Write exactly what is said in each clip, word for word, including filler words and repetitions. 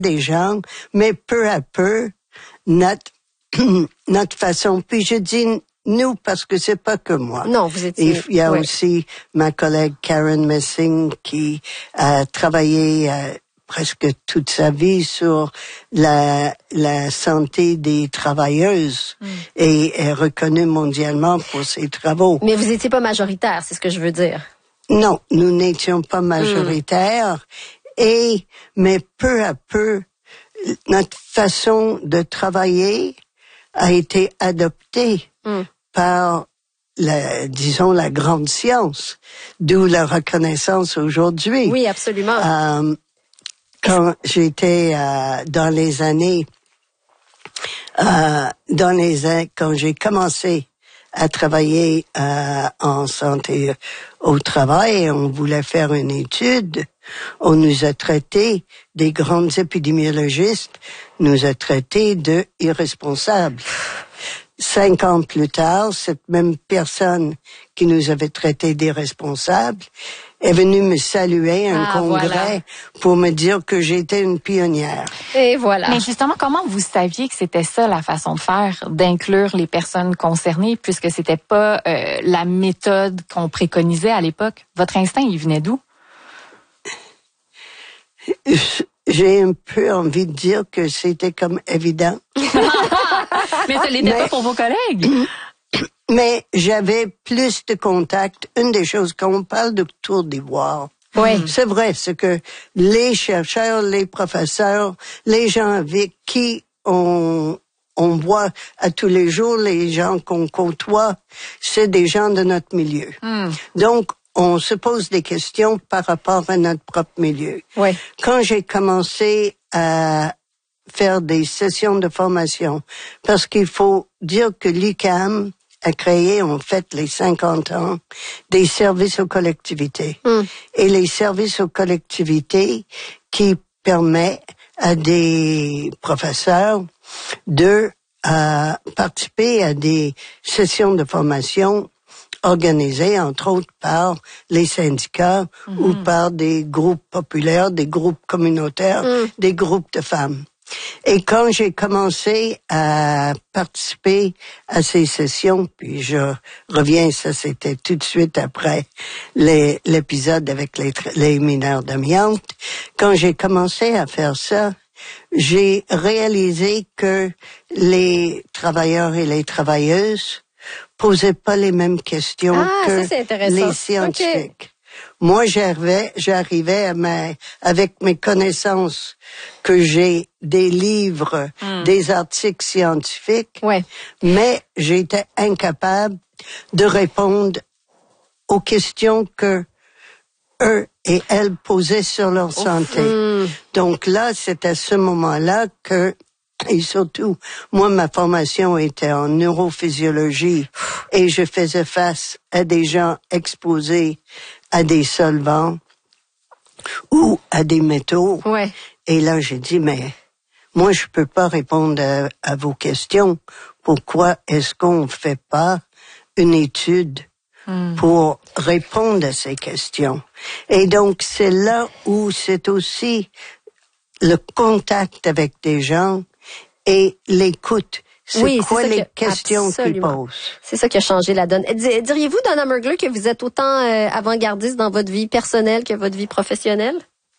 des gens, mais peu à peu, notre, notre façon, puis je dis nous parce que c'est pas que moi. Non, vous étiez... Il y a ouais. aussi ma collègue Karen Messing qui a travaillé euh, presque toute sa vie sur la, la santé des travailleuses mm. et est reconnue mondialement pour ses travaux. Mais vous étiez pas majoritaire, c'est ce que je veux dire. Non, nous n'étions pas majoritaires mm. et, mais peu à peu, notre façon de travailler a été adoptée mm. par la, disons, la grande science, d'où la reconnaissance aujourd'hui. Oui, absolument. Euh, quand j'étais euh, dans les années, euh, dans les quand j'ai commencé à travailler euh, en santé au travail, et on voulait faire une étude, on nous a traités, des grandes épidémiologistes, nous a traités de irresponsables. Cinq ans plus tard, cette même personne qui nous avait traités d'irresponsables est venue me saluer à un ah, congrès voilà. pour me dire que j'étais une pionnière. Et voilà. Mais justement, comment vous saviez que c'était ça la façon de faire, d'inclure les personnes concernées, puisque c'était pas euh, la méthode qu'on préconisait à l'époque? Votre instinct, il venait d'où? J'ai un peu envie de dire que c'était comme évident. Mais ça l'était pas pour vos collègues. Mais j'avais plus de contacts. Une des choses, quand on parle de Tour d'Ivoire, oui. c'est vrai, c'est que les chercheurs, les professeurs, les gens avec qui on, on voit à tous les jours, les gens qu'on côtoie, c'est des gens de notre milieu. Mm. Donc, on se pose des questions par rapport à notre propre milieu. Oui. Quand j'ai commencé à faire des sessions de formation, parce qu'il faut dire que l'U Q A M a créé, en fait, les cinquante ans, des services aux collectivités. Mm. Et les services aux collectivités qui permettent à des professeurs de euh, participer à des sessions de formation organisées, entre autres, par les syndicats mm-hmm. ou par des groupes populaires, des groupes communautaires, mm. des groupes de femmes. Et quand j'ai commencé à participer à ces sessions, puis je reviens, ça c'était tout de suite après les, l'épisode avec les, les mineurs d'amiante, quand j'ai commencé à faire ça, j'ai réalisé que les travailleurs et les travailleuses posaient pas les mêmes questions ah, que ça, les scientifiques. Okay. Moi, j'arrivais, j'arrivais à ma, avec mes connaissances que j'ai des livres, mm. des articles scientifiques, ouais. mais j'étais incapable de répondre aux questions que eux et elles posaient sur leur santé. Mm. Donc là, c'est à ce moment-là que, et surtout, moi, ma formation était en neurophysiologie et je faisais face à des gens exposés à des solvants ou à des métaux. Ouais. Et là, j'ai dit, mais moi, je peux pas répondre à, à vos questions. Pourquoi est-ce qu'on fait pas une étude mm. pour répondre à ces questions? Et donc, c'est là où c'est aussi le contact avec des gens et l'écoute. C'est oui, quoi c'est les que, questions qu'ils absolument. posent? C'est ça qui a changé la donne. Diriez-vous, Donna Mergler, que vous êtes autant euh, avant-gardiste dans votre vie personnelle que votre vie professionnelle?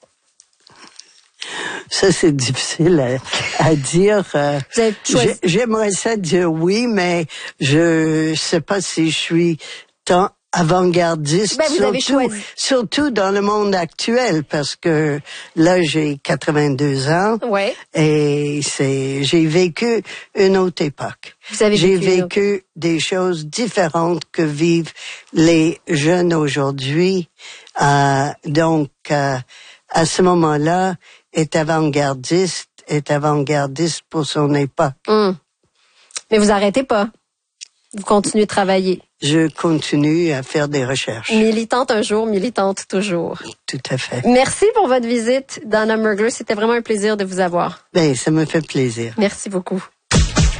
Ça, c'est difficile à, à dire. Euh, choisi... J'aimerais ça dire oui, mais je sais pas si je suis tant avant-gardiste, ben, vous surtout, avez choisi. surtout dans le monde actuel, parce que là, j'ai quatre-vingt-deux ans. Ouais. Et c'est, j'ai vécu une autre époque. Vous avez j'ai vécu, vécu des choses différentes que vivent les jeunes aujourd'hui. Euh, donc, euh, à ce moment-là, est avant-gardiste, est avant-gardiste pour son époque. Hum. Mais vous arrêtez pas. Vous continuez de travailler. Je continue à faire des recherches. Militante un jour, militante toujours. Tout à fait. Merci pour votre visite, Donna Mergler. C'était vraiment un plaisir de vous avoir. Ben, ça me fait plaisir. Merci beaucoup.